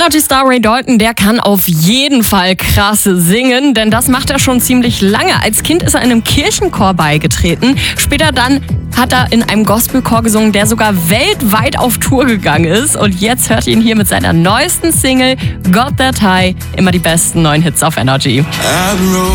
Energy Star Ray Dalton, der kann auf jeden Fall krass singen, denn das macht er schon ziemlich lange. Als Kind ist er in einem Kirchenchor beigetreten. Später dann hat er in einem Gospelchor gesungen, der sogar weltweit auf Tour gegangen ist. Und jetzt hört ihr ihn hier mit seiner neuesten Single Got That High. Immer die besten neuen Hits auf Energy.